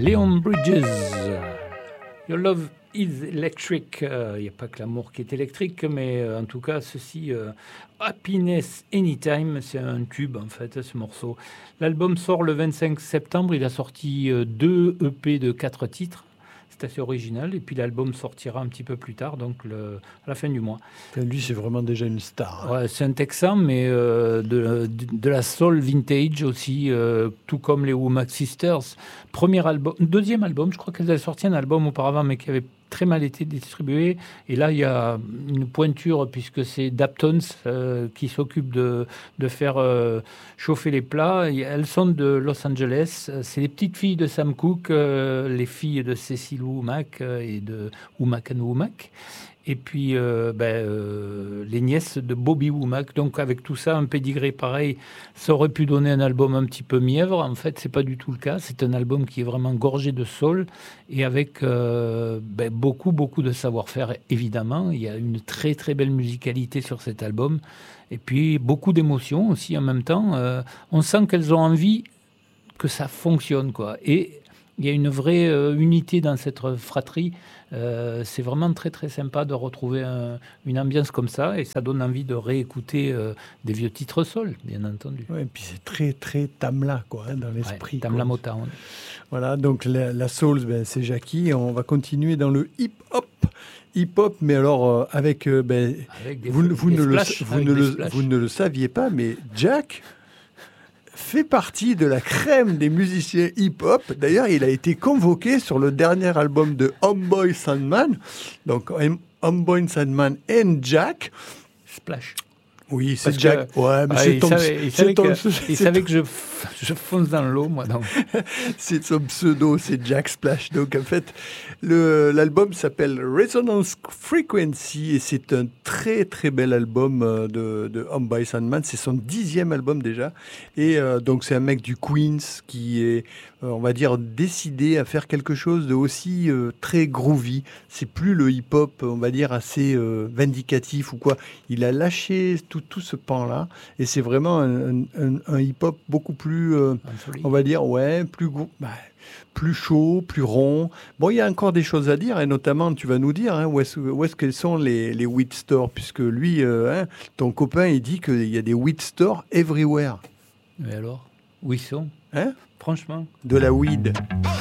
Leon Bridges, Your Love is Electric. Il n'y a pas que l'amour qui est électrique, mais en tout cas, ceci, Happiness Anytime, c'est un tube en fait, ce morceau. L'album sort le 25 septembre, il a sorti 2 EP de 4 titres. C'est assez original, et puis l'album sortira un petit peu plus tard, donc à la fin du mois. Lui, c'est vraiment déjà une star. Hein. Ouais, c'est un Texan, mais de la soul vintage aussi, tout comme les Womack Sisters. Deuxième album, je crois qu'elles avaient sorti un album auparavant, mais qui avait très mal été distribué. Et là, il y a une pointure, puisque c'est Daptones qui s'occupe de faire chauffer les plats. Elles sont de Los Angeles. C'est les petites filles de Sam Cooke, les filles de Cecil Womack et de Womack and Womack. Et puis les nièces de Bobby Womack. Donc avec tout ça, un pédigré pareil, ça aurait pu donner un album un petit peu mièvre. En fait, c'est pas du tout le cas. C'est un album qui est vraiment gorgé de soul et avec beaucoup de savoir-faire, évidemment. Il y a une très très belle musicalité sur cet album. Et puis beaucoup d'émotions aussi en même temps. On sent qu'elles ont envie que ça fonctionne, quoi. Et il y a une vraie unité dans cette fratrie. C'est vraiment très très sympa de retrouver une ambiance comme ça, et ça donne envie de réécouter des vieux titres soul, bien entendu. Ouais, et puis c'est très très Tamla, quoi, hein, dans l'esprit. Ouais, Tamla Motown. Voilà, donc la soul, c'est Jackie. Et on va continuer dans le hip-hop. Hip-hop, mais alors avec vous ne le saviez pas, mais Jack fait partie de la crème des musiciens hip-hop. D'ailleurs, il a été convoqué sur le dernier album de Homeboy Sandman. Donc, Homeboy Sandman and Jack. Splash. Oui, c'est Jack. Ouais, mais c'est il savait que je fonce dans l'eau, moi. Donc. C'est son pseudo, c'est Jack Splash. Donc, en fait, l'album s'appelle Resonance Frequency et c'est un très, très bel album de Homeboy Sandman. C'est son 10e album déjà. Et donc, c'est un mec du Queens qui est, on va dire, décidé à faire quelque chose de aussi très groovy. C'est plus le hip-hop, on va dire, assez vindicatif ou quoi. Il a lâché tout ce pan-là, et c'est vraiment un hip-hop beaucoup plus, on va dire, plus chaud, plus rond. Bon, il y a encore des choses à dire, et notamment, tu vas nous dire où est-ce qu'elles sont les weed stores, puisque lui, ton copain, il dit qu'il y a des weed stores everywhere. Mais alors, où ils sont Franchement, de la weed.